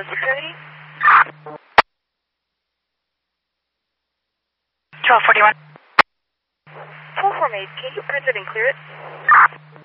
Memphis security. 1241. 448, can you print it and clear it?